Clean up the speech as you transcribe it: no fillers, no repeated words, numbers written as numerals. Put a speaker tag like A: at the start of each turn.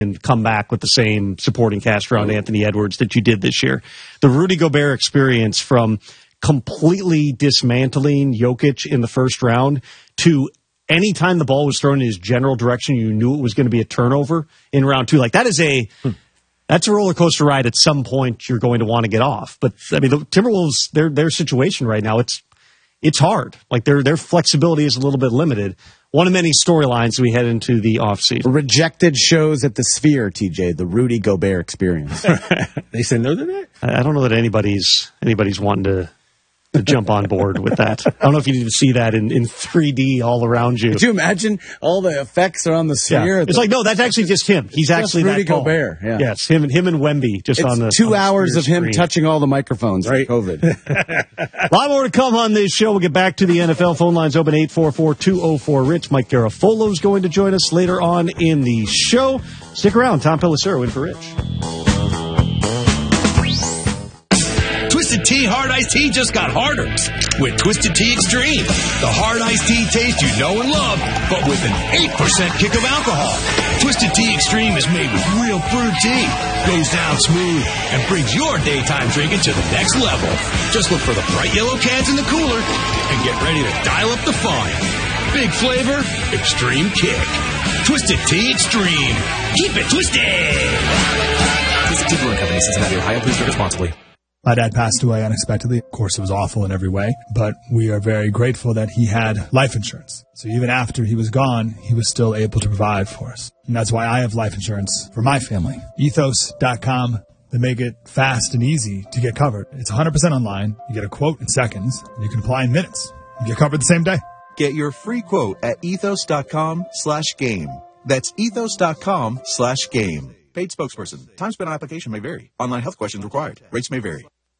A: and come back with the same supporting cast around Anthony Edwards that you did this year. The Rudy Gobert experience, from completely dismantling Jokic in the first round to anytime the ball was thrown in his general direction, you knew it was going to be a turnover in round 2. Like, that's a roller coaster ride. At some point, you're going to want to get off. But I mean, the Timberwolves, their situation right now, it's hard. Like, their flexibility is a little bit limited. One of many storylines we head into the offseason.
B: Rejected shows at the Sphere, TJ, the Rudy Gobert experience.
C: They say no to that?
A: I don't know that anybody's wanting to jump on board with that. I don't know if you need to see that in 3D all around you.
B: Could you imagine all the effects are on the Sphere?
A: Yeah. It's like, no, that's actually just him. He's actually
B: Rudy
A: that tall.
B: Gobert. Yeah.
A: Yes, him and Wemby just on the
B: 2 hours of him
A: screen.
B: touching all the microphones, right? For COVID.
A: A lot more to come on this show. We'll get back to the NFL. Phone lines open 844-204-RICH. Mike Garafolo's going to join us later on in the show. Stick around. Tom Pelissero in for Rich.
D: Twisted Tea Hard Iced Tea just got harder with Twisted Tea Extreme. The hard iced tea taste you know and love, but with an 8% kick of alcohol. Twisted Tea Extreme is made with real brewed tea, goes down smooth, and brings your daytime drinking to the next level. Just look for the bright yellow cans in the cooler and get ready to dial up the fun. Big flavor, extreme kick. Twisted Tea Extreme. Keep it twisted.
E: Twisted Tea Brewing Company, Cincinnati, Ohio. Please drink responsibly.
F: My dad passed away unexpectedly. Of course, it was awful in every way, but we are very grateful that he had life insurance. So even after he was gone, he was still able to provide for us. And that's why I have life insurance for my family. Ethos.com. They make it fast and easy to get covered. It's 100% online. You get a quote in seconds. And you can apply in minutes. You get covered the same day.
G: Get your free quote at ethos.com/game. That's ethos.com/game. Paid spokesperson. Time spent on application may vary. Online health questions required. Rates may vary.